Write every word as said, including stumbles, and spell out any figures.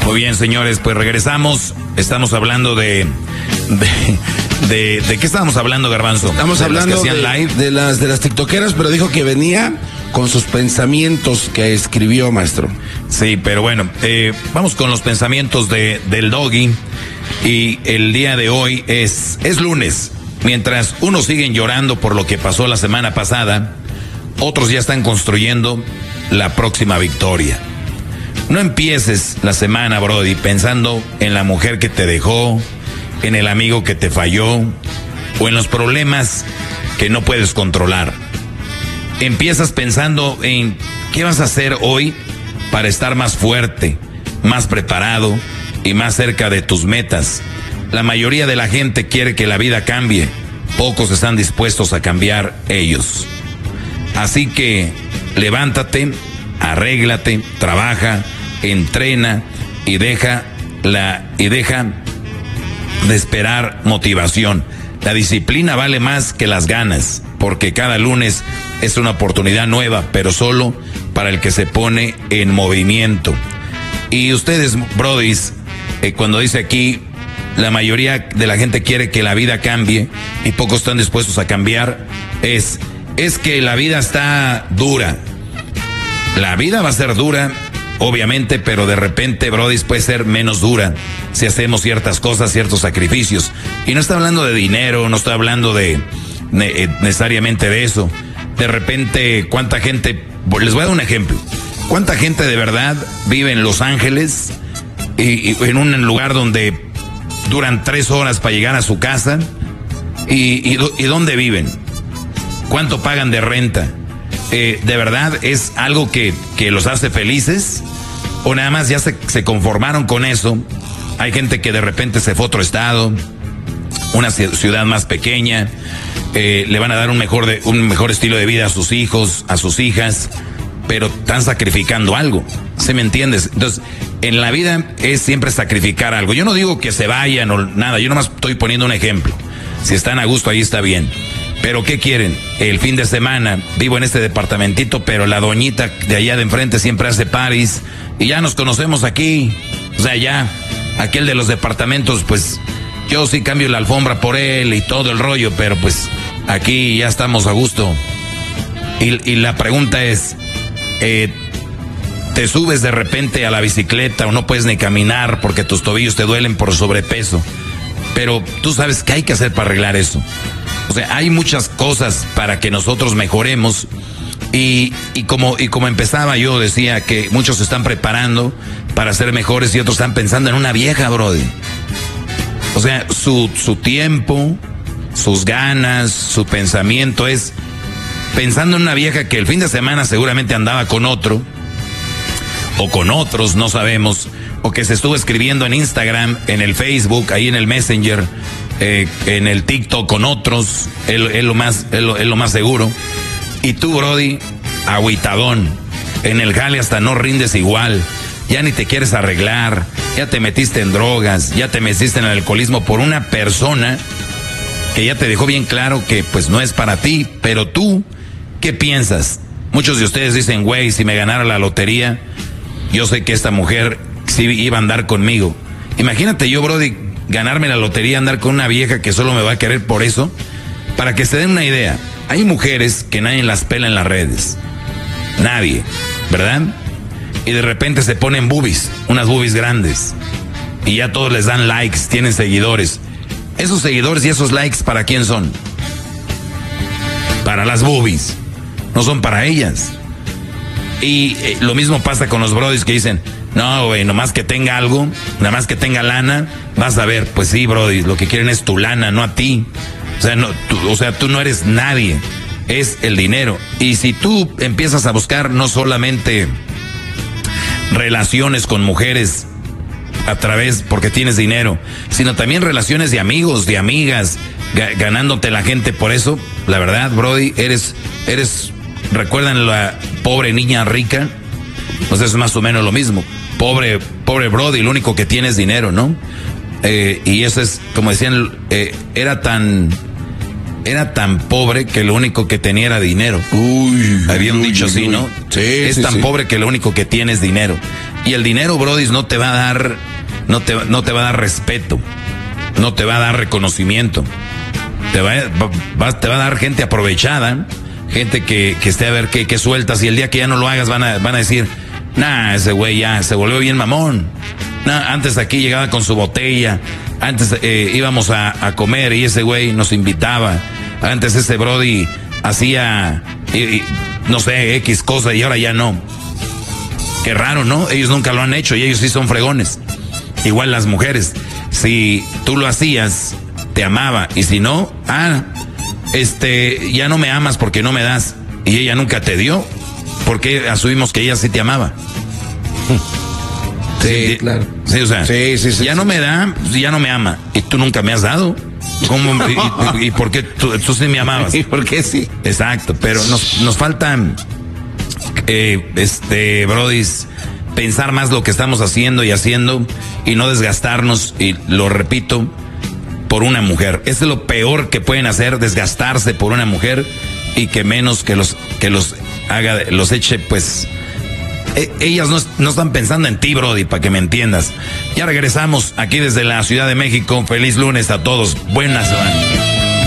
Muy bien, señores, pues regresamos. Estamos hablando de... ¿De, de, de qué estábamos hablando, Garbanzo? Estamos ¿De hablando las que de, live? de las de las tiktokeras, pero dijo que venía con sus pensamientos que escribió, maestro. Sí, pero bueno, eh, vamos con los pensamientos de, del Doggy. Y el día de hoy es, es lunes. Mientras unos siguen llorando por lo que pasó la semana pasada, otros ya están construyendo la próxima victoria. No empieces la semana, Brody, pensando en la mujer que te dejó, en el amigo que te falló o en los problemas que no puedes controlar. Empiezas pensando en qué vas a hacer hoy para estar más fuerte, más preparado y más cerca de tus metas. La mayoría de la gente quiere que la vida cambie, pocos están dispuestos a cambiar ellos. Así que levántate, arréglate, trabaja, entrena y deja la y deja de esperar motivación. La disciplina vale más que las ganas, porque cada lunes es una oportunidad nueva, pero solo para el que se pone en movimiento. Y ustedes, brodis, eh, cuando dice aquí, la mayoría de la gente quiere que la vida cambie y pocos están dispuestos a cambiar, es, es que la vida está dura. La vida va a ser dura, obviamente, pero de repente, brodis, puede ser menos dura si hacemos ciertas cosas, ciertos sacrificios. Y no está hablando de dinero, no está hablando de, de necesariamente de eso. De repente, ¿cuánta gente? Les voy a dar un ejemplo. ¿Cuánta gente de verdad vive en Los Ángeles y, y en un lugar donde duran tres horas para llegar a su casa? ¿Y, y, y dónde viven? ¿Cuánto pagan de renta? Eh, ¿De verdad es algo que, que los hace felices? ¿O nada más ya se, se conformaron con eso? Hay gente que de repente se fue a otro estado, una ciudad más pequeña, eh, le van a dar un mejor, de, un mejor estilo de vida a sus hijos, a sus hijas, pero están sacrificando algo, ¿sí me entiendes? Entonces, en la vida es siempre sacrificar algo. Yo no digo que se vayan o nada, yo nomás estoy poniendo un ejemplo. Si están a gusto, ahí está bien. Pero ¿qué quieren? El fin de semana vivo en este departamentito, pero la doñita de allá de enfrente siempre hace paris y ya nos conocemos aquí. O sea, ya, aquel de los departamentos, pues yo sí cambio la alfombra por él y todo el rollo, pero pues aquí ya estamos a gusto. Y, y la pregunta es, eh, ¿te subes de repente a la bicicleta o no puedes ni caminar porque tus tobillos te duelen por sobrepeso? Pero tú sabes qué hay que hacer para arreglar eso. O sea, hay muchas cosas para que nosotros mejoremos y, y, como, y como empezaba yo decía que muchos se están preparando para ser mejores y otros están pensando en una vieja, brody. O sea, su, su tiempo, sus ganas, su pensamiento es pensando en una vieja que el fin de semana seguramente andaba con otro o con otros, no sabemos, o que se estuvo escribiendo en Instagram, en el Facebook, ahí en el Messenger, eh, en el TikTok con otros, es, es, lo más, es, lo, es lo más seguro. Y tú, brody, agüitadón, en el jale hasta no rindes igual, ya ni te quieres arreglar, ya te metiste en drogas, ya te metiste en el alcoholismo por una persona que ya te dejó bien claro que pues no es para ti, pero tú, ¿qué piensas? Muchos de ustedes dicen, güey, si me ganara la lotería, yo sé que esta mujer sí iba a andar conmigo. Imagínate yo, brody, ganarme la lotería, andar con una vieja que solo me va a querer por eso. Para que se den una idea, hay mujeres que nadie las pela en las redes. Nadie, ¿verdad? Y de repente se ponen boobies, unas boobies grandes. Y ya todos les dan likes, tienen seguidores. Esos seguidores y esos likes, ¿para quién son? Para las boobies. No son para ellas. Y eh, lo mismo pasa con los brodis que dicen, no, güey, nomás que tenga algo, nada más que tenga lana, vas a ver. Pues sí, brody, lo que quieren es tu lana, no a ti. O sea, no, tú, o sea, tú no eres nadie, es el dinero. Y si tú empiezas a buscar no solamente relaciones con mujeres a través, porque tienes dinero, sino también relaciones de amigos, de amigas, ga- ganándote la gente por eso, la verdad, brody, eres, eres, ¿recuerdan la pobre niña rica? Pues es más o menos lo mismo. Pobre, pobre brody, lo único que tiene es dinero, ¿no? Eh, y eso es, como decían, eh, era tan, era tan pobre que lo único que tenía era dinero. Uy, había un uy, dicho uy, así, uy. ¿no? Sí, es sí, tan sí. pobre que lo único que tiene es dinero. Y el dinero, Brody, no te va a dar, no te, no te va a dar respeto, no te va a dar reconocimiento. Te va, va, te va a dar gente aprovechada, gente que, que esté a ver qué, qué sueltas, y el día que ya no lo hagas van a, van a decir, nah, ese güey ya se volvió bien mamón. Nah, antes aquí llegaba con su botella, antes eh, íbamos a, a comer y ese güey nos invitaba, antes ese Brody hacía, y, y, no sé, X cosa y ahora ya no. Qué raro, ¿no? Ellos nunca lo han hecho y ellos sí son fregones. Igual las mujeres, si tú lo hacías, te amaba, y si no, ah, este, ya no me amas porque no me das, y ella nunca te dio, porque asumimos que ella sí te amaba. Sí, sí, claro. Sí, o sea, sí, sí, sí, ya sí. no me da, ya no me ama, y tú nunca me has dado. ¿Cómo? ¿Y, y, y por qué tú, tú sí me amabas? ¿Y por qué sí? Exacto, pero nos, nos falta, eh, este, brodis, pensar más lo que estamos haciendo y haciendo y no desgastarnos, y lo repito, por una mujer. Eso es lo peor que pueden hacer, desgastarse por una mujer, y que menos que los, que los haga, los eche, pues, eh, ellas no, no están pensando en ti, Brody, para que me entiendas. Ya regresamos aquí desde la Ciudad de México. Feliz lunes a todos. Buenas, man.